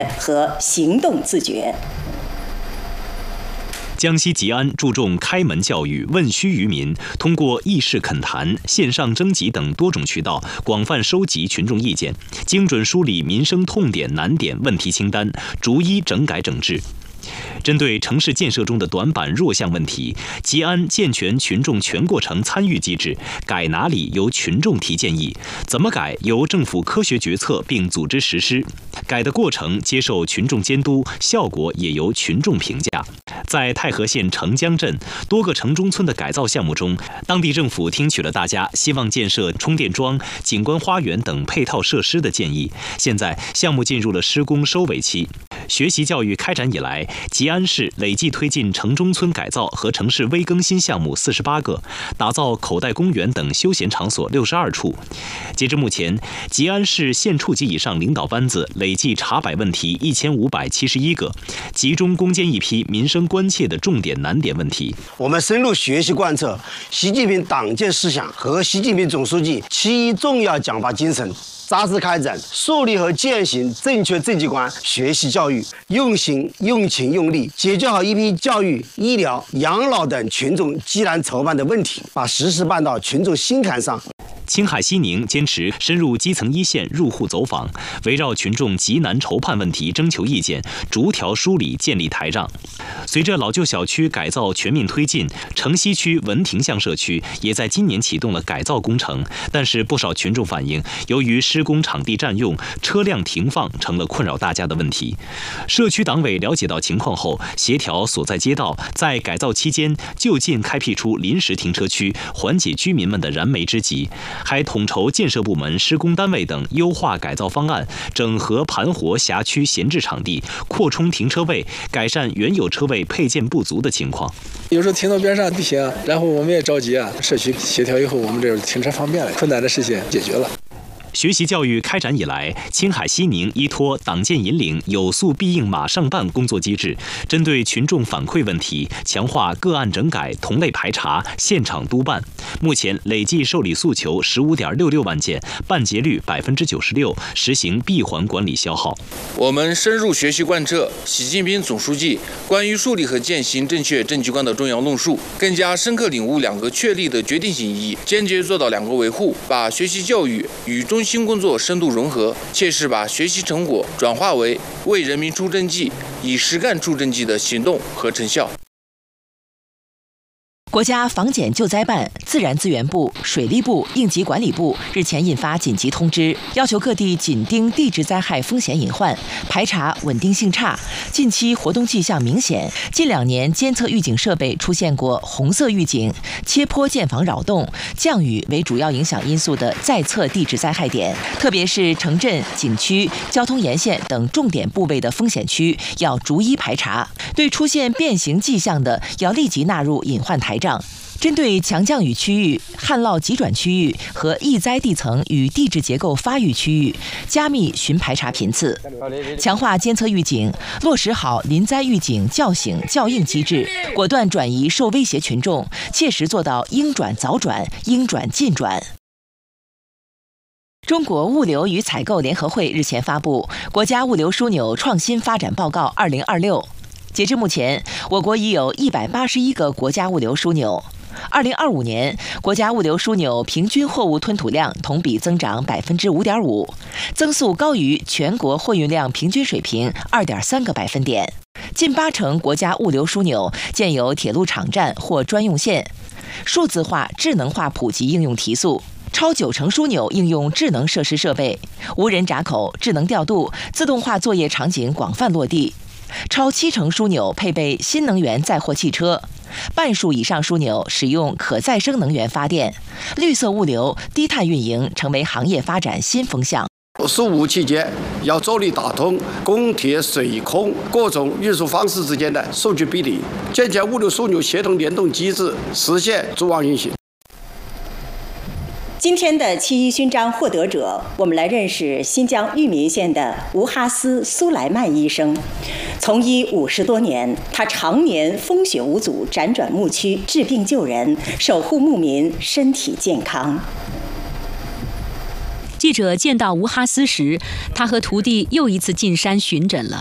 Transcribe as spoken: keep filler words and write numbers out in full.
和行动自觉。 江西吉安注重开门教育、问需于民，通过议事恳谈、线上征集等多种渠道，广泛收集群众意见，精准梳理民生痛点难点问题清单，逐一整改整治。针对城市建设中的短板弱项问题，吉安健全群众全过程参与机制，改哪里由群众提建议，怎么改由政府科学决策并组织实施，改的过程接受群众监督，效果也由群众评价。在太和县城江镇多个城中村的改造项目中，当地政府听取了大家希望建设充电桩、景观花园等配套设施的建议，现在项目进入了施工收尾期。学习教育开展以来，吉安市累计推进城中村改造和城市微更新项目四十八个，打造口袋公园等休闲场所六十二处。截至目前，吉安市县处级以上领导班子累计查摆问题一千五百七十一个，集中攻坚一批民生关切的重点难点问题。 我们深入学习贯彻习近平党建思想和习近平总书记七一重要讲话精神，扎实开展树立和践行正确政绩观学习教育，用心、用情、用力解决好一批教育、医疗、养老等群众急难愁办的问题，把实事办到群众心坎上。 青海西宁坚持深入基层一线入户走访，围绕群众急难愁盼问题征求意见，逐条梳理建立台账。随着老旧小区改造全面推进，城西区文亭巷社区也在今年启动了改造工程。但是不少群众反映，由于施工场地占用，车辆停放成了困扰大家的问题。社区党委了解到情况后，协调所在街道在改造期间就近开辟出临时停车区，缓解居民们的燃眉之急。还统筹建设部门、施工单位等优化改造方案，整合盘活辖区闲置场地，扩充停车位，改善原有车位配件不足的情况。 有时候停到边上不行，然后我们也着急啊。社区协调以后，我们这停车方便了，困难的事情解决了。 学习教育开展以来，青海西宁依托党建引领、有诉必应马上办工作机制，针对群众反馈问题，强化个案整改、同类排查、现场督办。目前累计受理诉求十五点六六万件，办结率百分之九十六，实行闭环管理消耗。 我们深入学习贯彻习近平总书记关于树立和践行正确政绩观的重要论述，更加深刻领悟两个确立的决定性意义，坚决做到两个维护，把学习教育与中新工作深度融合，切实把学习成果转化为为人民出政绩、以实干出政绩的行动和成效。 国家防检救灾办、自然资源部、水利部、应急管理部日前印发紧急通知，要求各地紧盯地质灾害风险隐患，排查稳定性差、近期活动迹象明显、近两年监测预警设备出现过红色预警、切坡建房扰动、降雨为主要影响因素的在测地质灾害点，特别是城镇、景区、交通沿线等重点部位的风险区，要逐一排查。对出现变形迹象的，要立即纳入隐患台账。针对强降雨区域、旱涝急转区域和易灾地层与地质结构发育区域，加密巡排查频次，强化监测预警，落实好临灾预警叫醒叫应机制，果断转移受威胁群众，切实做到应转早转、应转尽转。中国物流与采购联合会日前发布《国家物流枢纽创新发展报告二零二六》。截至目前，我国已有一百八十一个国家物流枢纽。二零二五年，国家物流枢纽平均货物吞吐量同比增长百分之五点五，增速高于全国货运量平均水平二点三个百分点。近八成国家物流枢纽建有铁路场站或专用线，数字化、智能化普及应用提速。超九成枢纽应用智能设施设备，无人闸口、智能调度、自动化作业场景广泛落地。超七成枢纽配备新能源载货汽车，半数以上枢纽使用可再生能源发电，绿色物流、低碳运营成为行业发展新风向。 十五期间要着力打通公铁、水空各种运输方式之间的数据比例，建建物流枢纽协同联动机制，实现组网运行。 今天的七一勋章获得者，我们来认识新疆玉民县的吴哈斯·苏莱曼医生。从医五十多年，他常年风雪无阻，辗转牧区治病救人，守护牧民身体健康。 记者见到吴哈斯时，他和徒弟又一次进山巡诊了。